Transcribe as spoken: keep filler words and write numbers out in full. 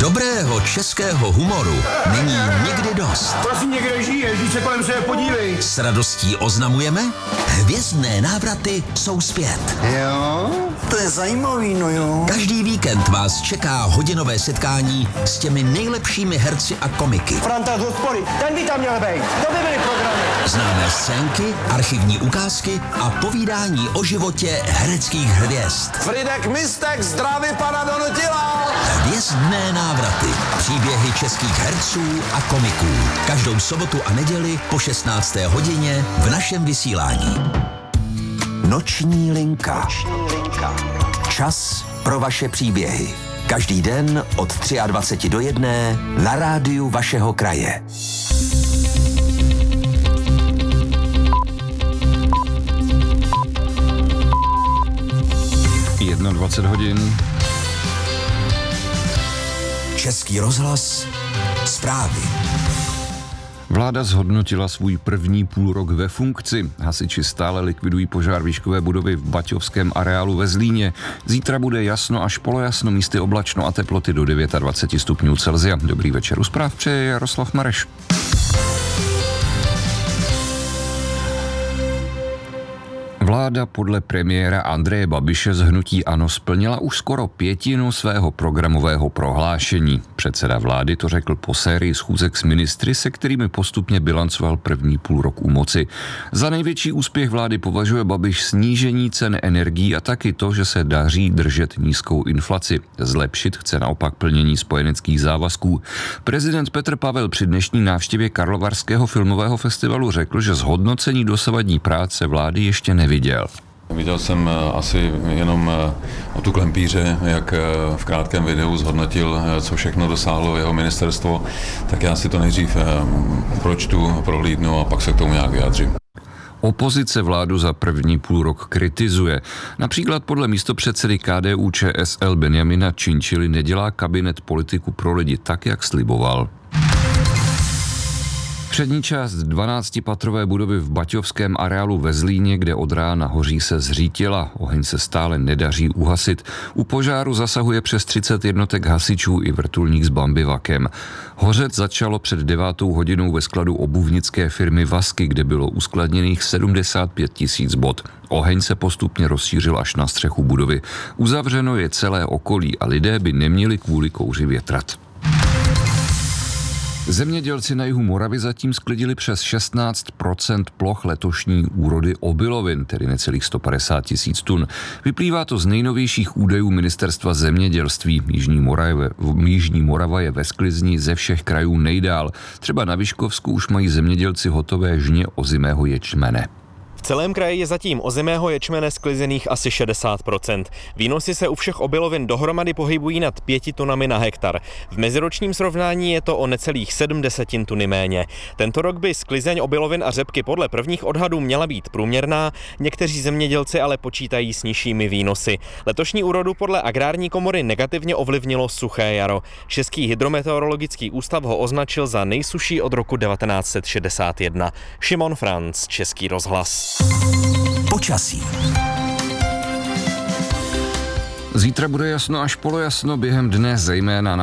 Dobrého českého humoru není nikdy dost. Prosím, někde žije, žij se kolem sebe podívej. S radostí oznamujeme, hvězdné návraty jsou zpět. Jo, to je zajímavý, no jo. Každý víkend vás čeká hodinové setkání s těmi nejlepšími herci a komiky. Franta z hospody, ten by tam měl být, to by byly programy. Známé scénky, archivní ukázky a povídání o životě hereckých hvězd. Fridek Mistek zdraví pana Donutila. Hvězdné návraty. Příběhy českých herců a komiků. Každou sobotu a neděli po šestnácté hodině v našem vysílání. Noční linka. Noční linka. Čas pro vaše příběhy. Každý den od dvacet tři do jedné na rádiu vašeho kraje. dvacet hodin. Český rozhlas. Zprávy. Vláda zhodnotila svůj první půlrok ve funkci. Hasiči stále likvidují požár výškové budovy v baťovském areálu ve Zlíně. Zítra bude jasno až polojasno, místy oblačno a teploty do dvacet devět stupňů Celsia. Dobrý večer, u zpráv přeje Jaroslav Mareš. Vláda podle premiéra Andreje Babiše z hnutí ANO splnila už skoro pětinu svého programového prohlášení. Předseda vlády to řekl po sérii schůzek s ministry, se kterými postupně bilancoval první půl rok u moci. Za největší úspěch vlády považuje Babiš snížení cen energií a taky to, že se daří držet nízkou inflaci. Zlepšit chce naopak plnění spojeneckých závazků. Prezident Petr Pavel při dnešní návštěvě Karlovarského filmového festivalu řekl, že zhodnocení dosavadní práce vlády ještě neviděl. Viděl jsem asi jenom o tu klempíře, jak v krátkém videu zhodnotil, co všechno dosáhlo jeho ministerstvo, tak já si to nejdřív pročtu, prohlídnu a pak se k tomu nějak vyjádřím. Opozice vládu za první půlrok kritizuje. Například podle místopředsedy K D U Č S L Benjamina Činčily nedělá kabinet politiku pro lidi tak, jak sliboval. Přední část dvanáctipatrové budovy v baťovském areálu ve Zlíně, kde od rána hoří, se zřítila. Oheň se stále nedaří uhasit. U požáru zasahuje přes třicet jednotek hasičů i vrtulník s bambivakem. Hořet začalo před devátou hodinou ve skladu obuvnické firmy Vasky, kde bylo uskladněných sedmdesát pět tisíc bod. Oheň se postupně rozšířil až na střechu budovy. Uzavřeno je celé okolí a lidé by neměli kvůli kouři větrat. Zemědělci na jihu Moravy zatím sklidili přes šestnáct procent ploch letošní úrody obilovin, tedy necelých sto padesát tisíc tun. Vyplývá to z nejnovějších údajů Ministerstva zemědělství. Jižní Morava, Jižní Morava je ve sklizni ze všech krajů nejdál. Třeba na Vyškovsku už mají zemědělci hotové žně ozimého ječmene. V celém kraji je zatím ozimého ječmene sklizených asi šedesát procent. Výnosy se u všech obilovin dohromady pohybují nad pěti tunami na hektar. V meziročním srovnání je to o necelých sedm desetin tuny méně. Tento rok by sklizeň obilovin a řepky podle prvních odhadů měla být průměrná, někteří zemědělci ale počítají s nižšími výnosy. Letošní úrodu podle Agrární komory negativně ovlivnilo suché jaro. Český hydrometeorologický ústav ho označil za nejsušší od roku devatenáct set šedesát jedna. Šimon Franc, Český rozhlas. Počasí. Zítra bude jasno až polojasno, během dne zejména na